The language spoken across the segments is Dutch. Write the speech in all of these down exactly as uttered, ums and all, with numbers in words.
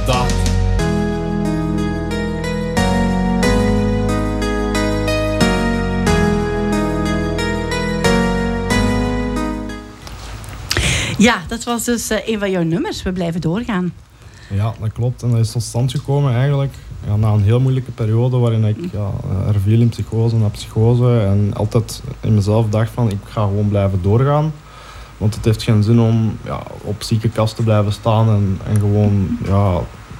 Dag. Ja, dat was dus uh, een van jouw nummers. We blijven doorgaan. Ja, dat klopt. En dat is tot stand gekomen eigenlijk ja, na een heel moeilijke periode waarin ik ja, er viel in psychose na psychose en altijd in mezelf dacht van ik ga gewoon blijven doorgaan. Want het heeft geen zin om ja, op ziekenkast te blijven staan en, en gewoon ja,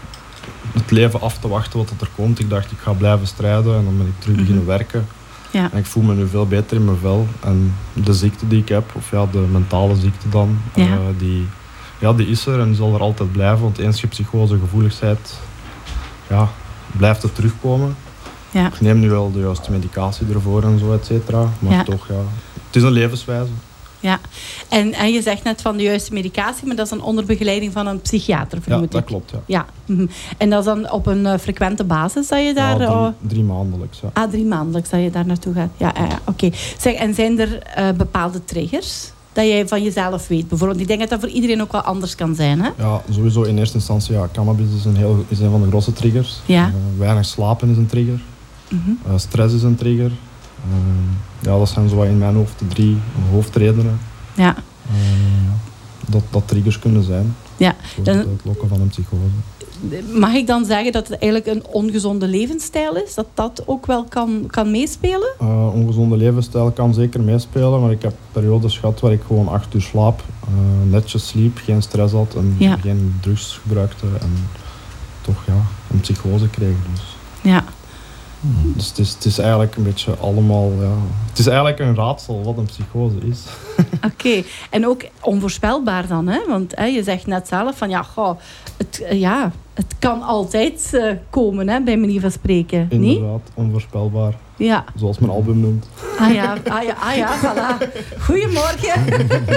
het leven af te wachten wat er komt. Ik dacht ik ga blijven strijden en dan ben ik terug beginnen werken. Ja. En ik voel me nu veel beter in mijn vel. En de ziekte die ik heb, of ja, de mentale ziekte dan, Ja. uh, die, ja, die is er en die zal er altijd blijven. Want eens je psychose gevoelig bent, ja, blijft het terugkomen. Ja. Ik neem nu wel de juiste medicatie ervoor en zo, et cetera. Maar Ja. toch, ja, het is een levenswijze. Ja, en, en je zegt net van de juiste medicatie, maar dat is dan onder begeleiding van een psychiater, vermoed Ja, ik. dat klopt, ja. Ja. Mm-hmm. En dat is dan op een uh, frequente basis dat je daar... Ja, uh, drie, drie maandelijks, ja. Ah, drie maandelijks dat je daar naartoe gaat. Ja, ja, ja oké. Zeg, en zijn er uh, bepaalde triggers dat jij van jezelf weet? Bijvoorbeeld, ik denk dat dat voor iedereen ook wel anders kan zijn, hè? Ja, sowieso in eerste instantie, ja, cannabis is een, heel, is een van de grootste triggers. Ja. Uh, weinig slapen is een trigger. Mm-hmm. Uh, stress is een trigger. Uh, ja, dat zijn zo in mijn hoofd de drie hoofdredenen. Ja. Uh, dat, dat triggers kunnen zijn. Ja. Voor Dan, het uitlokken van een psychose. mag ik dan zeggen dat het eigenlijk een ongezonde levensstijl is? Dat dat ook wel kan, kan meespelen? Uh, ongezonde levensstijl kan zeker meespelen, maar ik heb periodes gehad waar ik gewoon acht uur slaap, uh, netjes sliep, geen stress had en Ja. geen drugs gebruikte en toch ja, een psychose kreeg. Dus, Ja. dus het, is, het is eigenlijk een beetje allemaal, ja, het is eigenlijk een raadsel wat een psychose is. Oké, okay. En ook onvoorspelbaar dan, hè? Want hè, je zegt net zelf van ja, goh, het, uh, ja, het kan altijd uh, komen, hè, bij manier van spreken. Inderdaad, niet? onvoorspelbaar. Ja. Zoals mijn album noemt. Ah ja, ah ja, ah ja, voilà. Goedemorgen.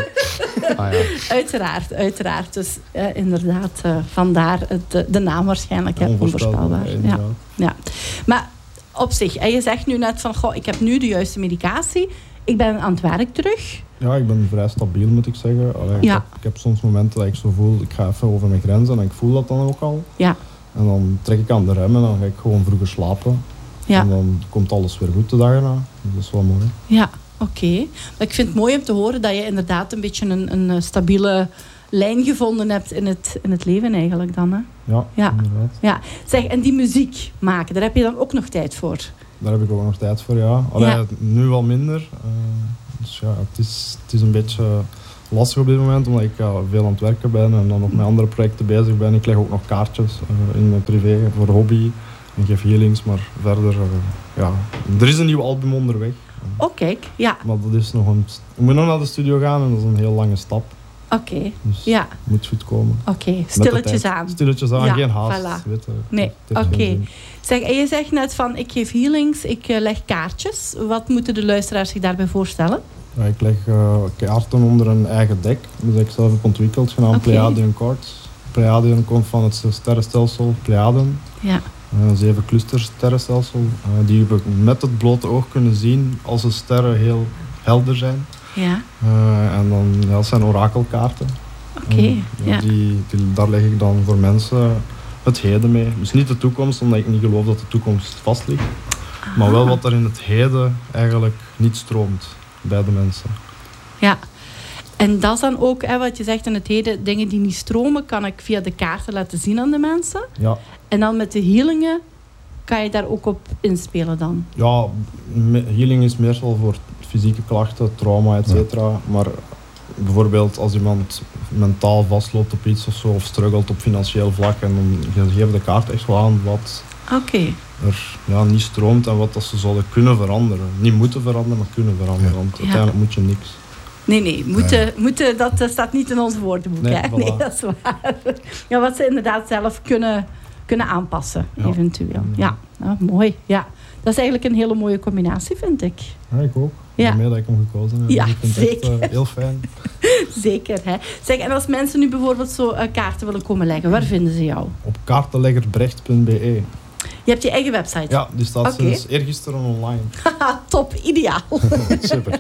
Ah, ja. Uiteraard, uiteraard. Dus uh, inderdaad, uh, vandaar het, uh, de naam waarschijnlijk, hè, onvoorspelbaar. Onvoorspelbaar, Ja. Ja. Maar op zich, en je zegt nu net van, goh, ik heb nu de juiste medicatie. Ik ben aan het werk terug. Ja, ik ben vrij stabiel, moet ik zeggen. Allee, ik, Ja. heb, ik heb soms momenten dat ik zo voel, ik ga even over mijn grenzen en ik voel dat dan ook al. Ja. En dan trek ik aan de remmen en dan ga ik gewoon vroeger slapen. Ja. En dan komt alles weer goed de dag erna. Dus dat is wel mooi. Ja, oké. Okay. Maar ik vind het mooi om te horen dat je inderdaad een beetje een, een stabiele lijn gevonden hebt in het, in het leven eigenlijk dan, hè? Ja, Ja. inderdaad. Ja. Zeg, en die muziek maken, daar heb je dan ook nog tijd voor? Daar heb ik ook nog tijd voor, ja. Allee, Ja. nu wel minder. Uh, dus ja, het is, het is een beetje lastig op dit moment, omdat ik ja, veel aan het werken ben en dan op mijn andere projecten bezig ben. Ik leg ook nog kaartjes uh, in mijn privé voor hobby en geef healings, maar verder, uh, ja. Er is een nieuw album onderweg. Oh, kijk, ja. Maar dat is nog een... Ik moet nog naar de studio gaan en dat is een heel lange stap. Oké, okay. Dus ja. het moet goed komen. Oké, okay. Stilletjes aan. Stilletjes aan, ja, geen haast. Voilà. Weet je, nee, oké. Okay. Zeg, en je zegt net van, ik geef healings, ik uh, leg kaartjes. Wat moeten de luisteraars zich daarbij voorstellen? Ja, ik leg uh, kaarten onder een eigen deck. Dat heb ik zelf heb ontwikkeld, genaamd okay. Pleiadian Cards. Pleiadian komt van het sterrenstelsel Pleiaden. Ja. Een uh, zeven clustersterrenstelsel. Uh, die we met het blote oog kunnen zien als de sterren heel helder zijn. Ja. Uh, en dan, ja, dat zijn orakelkaarten. Oké, okay, ja, ja. Die, die, daar leg ik dan voor mensen het heden mee. Dus niet de toekomst, omdat ik niet geloof dat de toekomst vast ligt. Aha. Maar wel wat er in het heden eigenlijk niet stroomt bij de mensen. Ja, en dat is dan ook, hè, wat je zegt in het heden, dingen die niet stromen, kan ik via de kaarten laten zien aan de mensen. Ja. En dan met de healingen kan je daar ook op inspelen dan? Ja, healing is meestal voor fysieke klachten, trauma, et cetera. Ja. Maar bijvoorbeeld als iemand mentaal vastloopt op iets of zo, of struggelt op financieel vlak, en dan geven de kaart echt wel aan wat okay. er ja, niet stroomt en wat dat ze zouden kunnen veranderen. Niet moeten veranderen, maar kunnen veranderen, want ja. uiteindelijk moet je niks. Nee, nee, moeten, nee. moeten, dat staat niet in ons woordenboek. Nee, hè? voilà. Nee, dat is waar. Ja, wat ze inderdaad zelf kunnen, kunnen aanpassen, ja. eventueel. Ja, ja, mooi. Ja. Dat is eigenlijk een hele mooie combinatie, vind ik. Ja, ik ook. Ik ja. ben blij dat ik hem gekozen heb. Ja, ik vind zeker. het echt uh, heel fijn. Zeker, hè. Zeg, en als mensen nu bijvoorbeeld zo uh, kaarten willen komen leggen, waar vinden ze jou? Op kaartenleggerbrecht punt b e. Je hebt je eigen website? Ja, die staat okay. sinds eergisteren online. Haha, top, ideaal. Super.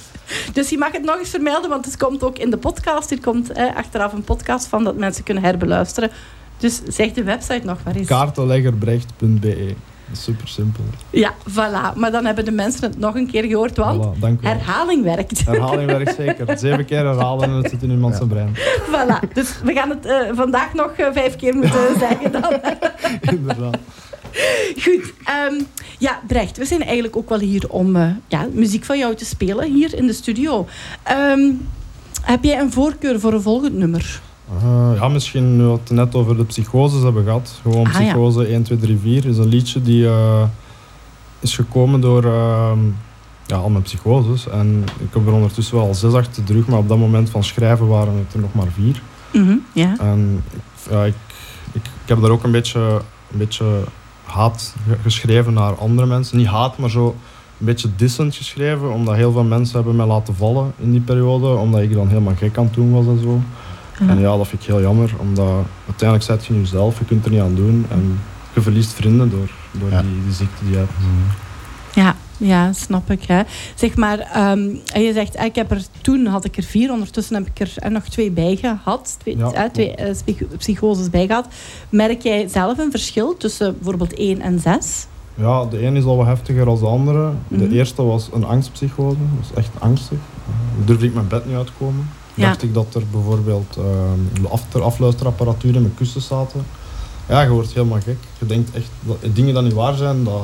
Dus je mag het nog eens vermelden, want het komt ook in de podcast. Er komt eh, achteraf een podcast van dat mensen kunnen herbeluisteren. Dus zeg de website nog maar eens. kaartenleggerbrecht punt be. Super simpel. Ja, voilà. Maar dan hebben de mensen het nog een keer gehoord, want Voilà, dank u wel. herhaling werkt. Herhaling werkt zeker. Zeven keer herhalen en het zit in iemand zijn brein. Voilà. Dus we gaan het uh, vandaag nog uh, vijf keer moeten zeggen dan. Inderdaad. Goed. Um, ja, Brecht, we zijn eigenlijk ook wel hier om uh, ja, muziek van jou te spelen, hier in de studio. Um, heb jij een voorkeur voor een volgend nummer? Uh, ja, misschien nu we het net over de psychoses hebben gehad. Gewoon ah, Psychose ja. één, twee, drie, vier is een liedje die uh, is gekomen door uh, ja, al mijn psychoses. En ik heb er ondertussen wel al zes achter de rug, maar op dat moment van schrijven waren het er nog maar vier. Mm-hmm, ja. En ja, ik, ik, ik heb daar ook een beetje, een beetje haat geschreven naar andere mensen. Niet haat, maar zo een beetje dissend geschreven, omdat heel veel mensen hebben mij laten vallen in die periode, omdat ik dan helemaal gek aan het doen was en zo. Uh-huh. En ja, dat vind ik heel jammer, omdat uiteindelijk zet je jezelf, je kunt er niet aan doen en je verliest vrienden door, door ja. die, die ziekte die je hebt. Ja, ja, snap ik. Hè. Zeg maar, um, en je zegt, ik heb er, toen had ik er vier, ondertussen heb ik er nog twee bij gehad, twee, ja, uh, twee uh, psychoses bij gehad. Merk jij zelf een verschil tussen bijvoorbeeld één en zes? Ja, de een is al wat heftiger dan de andere. Mm-hmm. De eerste was een angstpsychose, dat was echt angstig. Uh, durfde ik mijn bed niet uitkomen. Ja. Dacht ik dat er bijvoorbeeld uh, de af- afluisterapparatuur in mijn kussen zaten. Ja, je wordt helemaal gek. Je denkt echt, dat dingen die niet waar zijn, dat,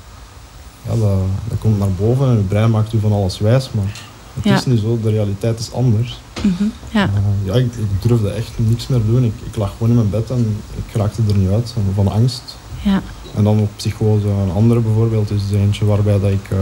ja, dat, dat komt naar boven en je brein maakt u van alles wijs, maar het ja. is niet zo, de realiteit is anders. Mm-hmm. Ja, uh, ja ik, ik durfde echt niks meer doen. Ik, ik lag gewoon in mijn bed en ik raakte er niet uit, van angst. Ja. En dan op psychose, een andere bijvoorbeeld, is er eentje waarbij dat ik uh,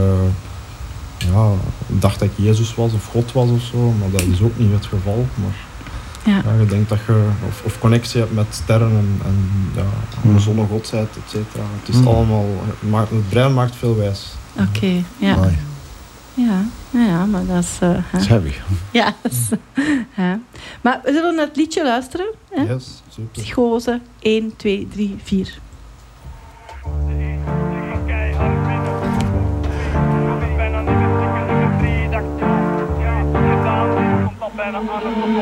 ja, dacht dat ik Jezus was of God was of zo, maar dat is ook niet het geval. Maar ja. Ja, je denkt dat je of, of connectie hebt met sterren en, en ja, mm. zonnegodsheid, et cetera. Het is mm. allemaal, het, het brein maakt veel wijs. Oké, okay, ja. Mooi. Ja, ja, maar dat is... Uh, dat is heavy. Ja, dat is, uh, maar we zullen naar het liedje luisteren. Hè? Yes, super. Psychose, één, twee, drie, vier. Bijna aan